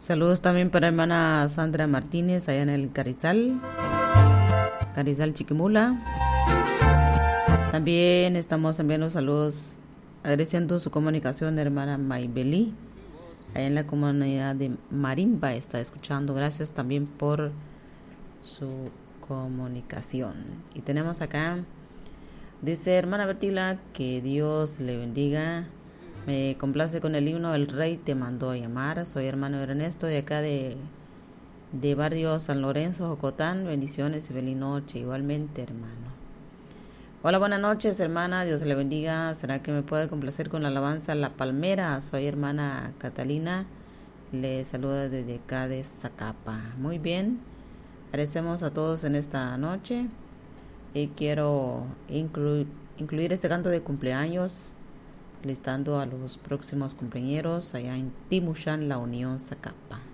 Saludos también para hermana Sandra Martínez allá en el Carizal Chiquimula. También estamos enviando saludos, agradeciendo su comunicación de hermana Maybelí, allá en la comunidad de Marimba está escuchando. Gracias también por su comunicación. Y tenemos acá, dice hermana Bertila, que Dios le bendiga. Me complace con el himno El Rey te mandó a llamar. Soy hermano Ernesto de acá de barrio San Lorenzo, Jocotán. Bendiciones y feliz noche. Igualmente, hermano. Hola, buenas noches, hermana. Dios le bendiga. ¿Será que me puede complacer con la alabanza La Palmera? Soy hermana Catalina. Le saluda desde acá de Zacapa. Muy bien. Agradecemos a todos en esta noche. Y quiero incluir este canto de cumpleaños, listando a los próximos compañeros allá en Timuchán, La Unión, Zacapa.